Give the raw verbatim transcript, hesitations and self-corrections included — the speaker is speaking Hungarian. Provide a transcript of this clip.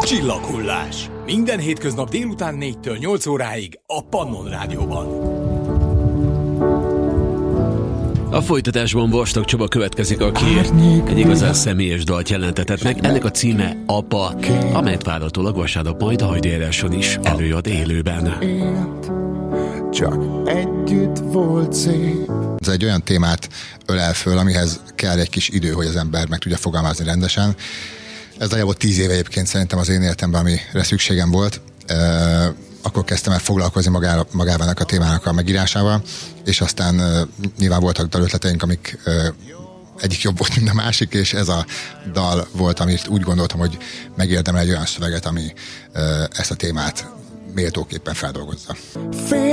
Csillaghullás. Minden hétköznap délután négytől nyolc óráig a Pannon Rádióban. A folytatásban Vastag Csaba következik, aki egy igazán személyes dalt jelentetett meg. Ennek a címe Apa, amelyet várhatólag vasárnap majd a Hajdéráson is előad élőben. Csak együtt volt szép. Ez egy olyan témát ölel föl, amihez kell egy kis idő, hogy az ember meg tudja fogalmazni rendesen. Ez nagyjából tíz éve egyébként szerintem az én életemben, amire szükségem volt. Akkor kezdtem el foglalkozni magára, magával a témának a megírásával, és aztán nyilván voltak dalötleteink, amik egyik jobb volt, mint a másik, és ez a dal volt, amit úgy gondoltam, hogy megérdemel egy olyan szöveget, ami ezt a témát méltóképpen feldolgozza.